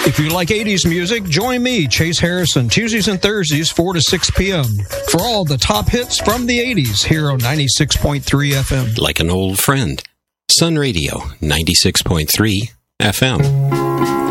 If you like 80s music, join me, Chase Harrison, Tuesdays and Thursdays, 4 to 6 p.m. for all the top hits from the 80s here on 96.3 FM. Like an old friend. Sun Radio, 96.3 FM.